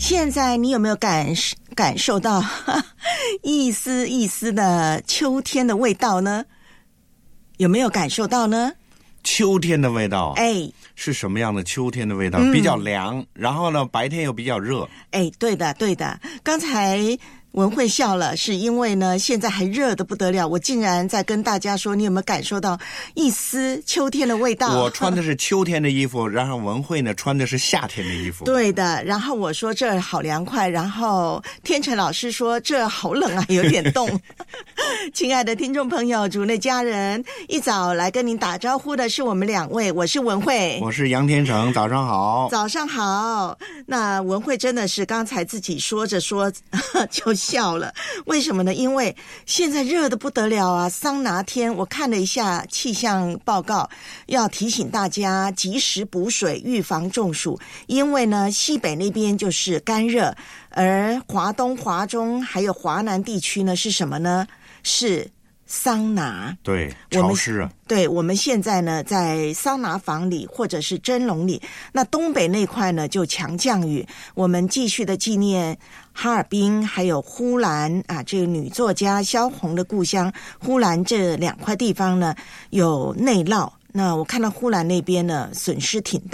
现在你有没有感受到一丝一丝的秋天的味道呢？有没有感受到呢？ 秋天的味道， 哎， 是什么样的秋天的味道？比较凉，然后呢，白天又比较热。 哎，对的，对的。刚才文慧笑了，是因为呢，现在还热得不得了。我竟然在跟大家说，你有没有感受到一丝秋天的味道？ 我穿的是秋天的衣服，然后文慧呢穿的是夏天的衣服。 对的，然后我说这好凉快，然后天成老师说这好冷啊，有点冻。亲爱的听众朋友，主内家人，一早来跟您打招呼的是我们两位，我是文慧， 我是杨天成，早上好。 早上好。那文慧真的是刚才自己说着说就笑了，为什么呢？因为现在热得不得了啊，桑拿天。我看了一下气象报告，要提醒大家及时补水，预防中暑。因为呢，西北那边就是干热，而华东、华中还有华南地区呢是什么呢？是桑拿。 对，潮湿啊。 对，我们现在呢在桑拿房里或者是蒸笼里。那东北那块呢就强降雨。我们继续的纪念哈尔滨还有呼兰啊，这个女作家萧红的故乡呼兰，这两块地方呢有内涝。那我看到呼兰那边呢损失挺大。